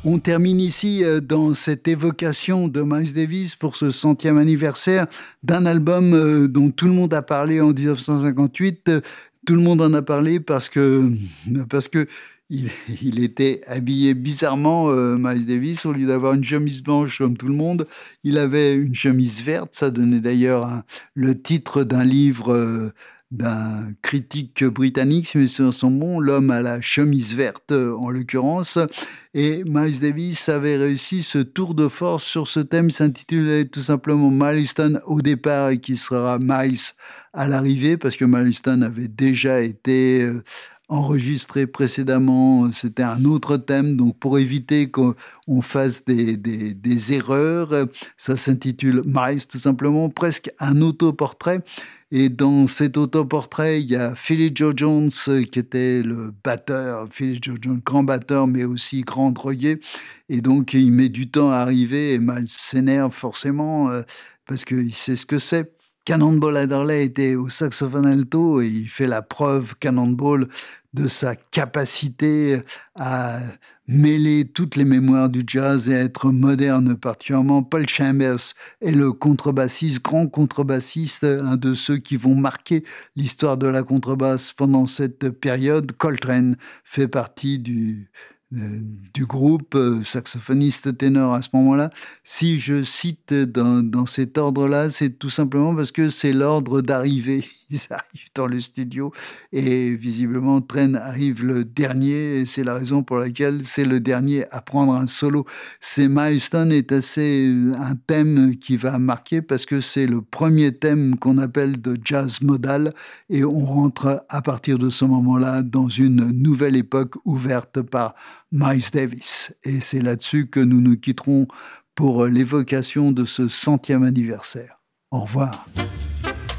On termine ici dans cette évocation de Miles Davis pour ce 100e anniversaire d'un album dont tout le monde a parlé en 1958. Tout le monde en a parlé parce que il était habillé bizarrement, Miles Davis. Au lieu d'avoir une chemise blanche comme tout le monde, il avait une chemise verte. Ça donnait d'ailleurs le titre d'un livre d'un critique britannique, si mes souvenirs sont bons, L'homme à la chemise verte, en l'occurrence. Et Miles Davis avait réussi ce tour de force sur ce thème, s'intitulait tout simplement Milestone au départ et qui sera Miles à l'arrivée, parce que Milestone avait déjà été enregistré précédemment, c'était un autre thème, donc pour éviter qu'on fasse des erreurs, ça s'intitule Miles tout simplement, presque un autoportrait. Et dans cet autoportrait, il y a Philly Joe Jones qui était le batteur, Philly Joe Jones, grand batteur, mais aussi grand drogué. Et donc, il met du temps à arriver et Miles s'énerve forcément parce qu'il sait ce que c'est. Cannonball Adderley était au saxophone alto et il fait la preuve, Cannonball, de sa capacité à mêler toutes les mémoires du jazz et à être moderne, particulièrement. Paul Chambers est le contrebassiste, grand contrebassiste, un de ceux qui vont marquer l'histoire de la contrebasse pendant cette période. Coltrane fait partie du groupe, saxophoniste ténor à ce moment-là. Si je cite dans cet ordre-là, c'est tout simplement parce que c'est l'ordre d'arrivée. Ils arrivent dans le studio et visiblement Train arrive le dernier et c'est la raison pour laquelle c'est le dernier à prendre un solo. C'est Milestone est assez un thème qui va marquer parce que c'est le premier thème qu'on appelle de jazz modal et on rentre à partir de ce moment-là dans une nouvelle époque ouverte par Miles Davis. Et c'est là-dessus que nous nous quitterons pour l'évocation de ce 100e anniversaire. Au revoir.